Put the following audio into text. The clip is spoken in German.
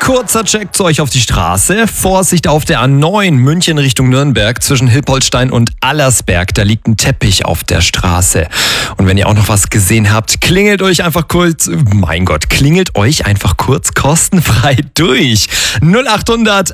Kurzer Check zu euch auf die Straße. Vorsicht auf der A9 München Richtung Nürnberg zwischen Hilpoltstein und Allersberg. Da liegt ein Teppich auf der Straße. Und wenn ihr auch noch was gesehen habt, klingelt euch einfach kurz kostenfrei durch. 0800